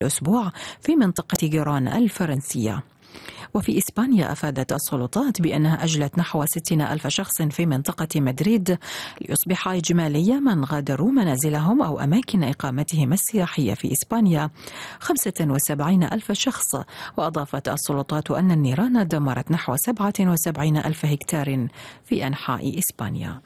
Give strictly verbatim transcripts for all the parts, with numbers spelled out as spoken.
الأسبوع في منطقة جيران الفرنسية. وفي إسبانيا أفادت السلطات بأنها أجلت نحو ستين ألف شخص في منطقة مدريد ليصبح إجمالي من غادروا منازلهم أو أماكن إقامتهم السياحية في إسبانيا خمسة وسبعين ألف شخص. وأضافت السلطات أن النيران دمرت نحو سبعة وسبعين ألف هكتار في أنحاء إسبانيا.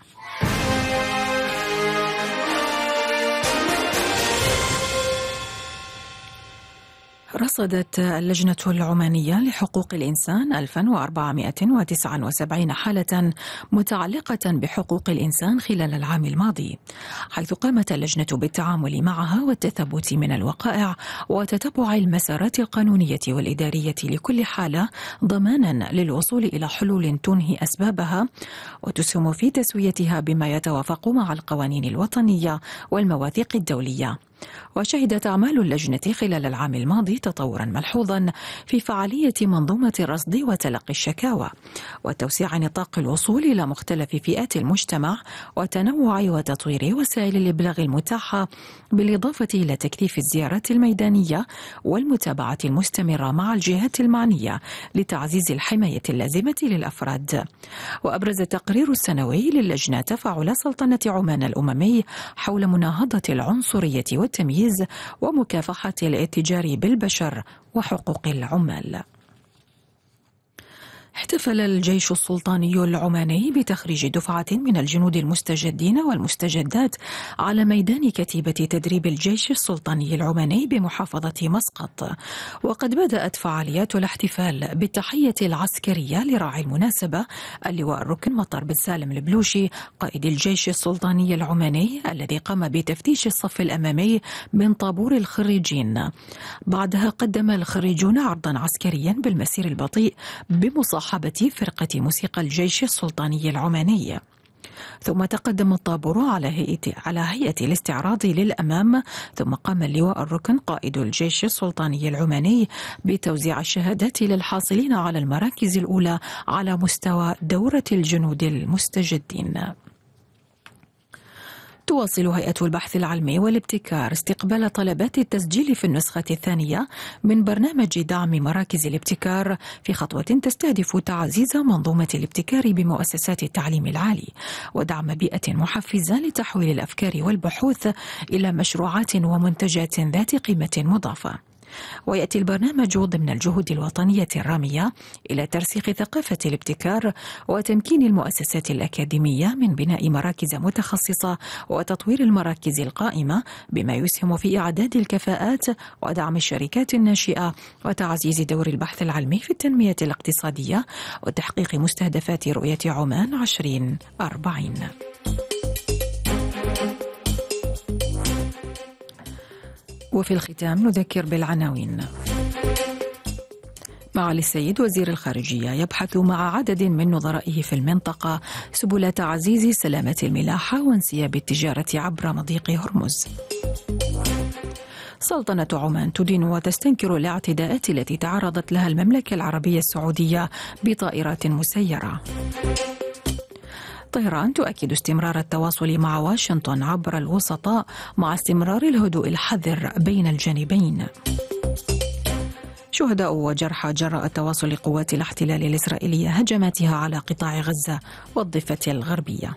رصدت اللجنة العمانية لحقوق الإنسان ألف وأربعمائة وتسعة وسبعين حالة متعلقة بحقوق الإنسان خلال العام الماضي، حيث قامت اللجنة بالتعامل معها والتثبت من الوقائع وتتبع المسارات القانونية والإدارية لكل حالة ضمانا للوصول إلى حلول تنهي أسبابها وتسهم في تسويتها بما يتوافق مع القوانين الوطنية والمواثيق الدولية. وشهدت أعمال اللجنة خلال العام الماضي تطورا ملحوظا في فعالية منظومة الرصد وتلقي الشكاوى وتوسيع نطاق الوصول إلى مختلف فئات المجتمع وتنوع وتطوير وسائل الإبلاغ المتاحة، بالإضافة إلى تكثيف الزيارات الميدانية والمتابعة المستمرة مع الجهات المعنية لتعزيز الحماية اللازمة للأفراد. وأبرز التقرير السنوي للجنة تفاعل سلطنة عمان الأممي حول مناهضة العنصرية والتمييز ومكافحة الاتجار بالبشر وحقوق العمال. احتفل الجيش السلطاني العماني بتخريج دفعة من الجنود المستجدين والمستجدات على ميدان كتيبة تدريب الجيش السلطاني العماني بمحافظة مسقط. وقد بدأت فعاليات الاحتفال بالتحية العسكرية لراعي المناسبة اللواء الركن مطر بن سالم البلوشي قائد الجيش السلطاني العماني الذي قام بتفتيش الصف الأمامي من طابور الخريجين. بعدها قدم الخريجون عرضا عسكريا بالمسير البطيء بمصاحبة صاحبة فرقة موسيقى الجيش السلطاني العماني، ثم تقدم الطابور على هيئة على هيئة الاستعراض للأمام، ثم قام اللواء الركن قائد الجيش السلطاني العماني بتوزيع الشهادات للحاصلين على المراكز الأولى على مستوى دورة الجنود المستجدين. تواصل هيئة البحث العلمي والابتكار استقبال طلبات التسجيل في النسخة الثانية من برنامج دعم مراكز الابتكار في خطوة تستهدف تعزيز منظومة الابتكار بمؤسسات التعليم العالي ودعم بيئة محفزة لتحويل الأفكار والبحوث إلى مشروعات ومنتجات ذات قيمة مضافة. ويأتي البرنامج ضمن الجهود الوطنية الرامية إلى ترسيخ ثقافة الابتكار وتمكين المؤسسات الأكاديمية من بناء مراكز متخصصة وتطوير المراكز القائمة، بما يسهم في إعداد الكفاءات ودعم الشركات الناشئة وتعزيز دور البحث العلمي في التنمية الاقتصادية وتحقيق مستهدفات رؤية عمان عشرين أربعين. وفي الختام نذكر بالعناوين. معالي السيد وزير الخارجية يبحث مع عدد من نظرائه في المنطقة سبل تعزيز سلامة الملاحة وانسياب التجارة عبر مضيق هرمز. سلطنة عمان تدين وتستنكر الاعتداءات التي تعرضت لها المملكة العربية السعودية بطائرات مسيرة. طهران تؤكد استمرار التواصل مع واشنطن عبر الوسطاء مع استمرار الهدوء الحذر بين الجانبين. شهداء وجرحى جراء تواصل قوات الاحتلال الإسرائيلية هجماتها على قطاع غزة والضفة الغربية.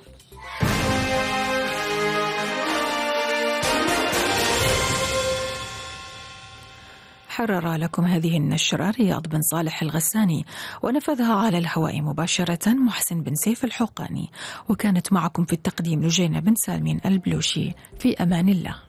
حرر لكم هذه النشرة رياض بن صالح الغساني، ونفذها على الهواء مباشرة محسن بن سيف الحقاني، وكانت معكم في التقديم لجينة بن سالمين البلوشي. في أمان الله.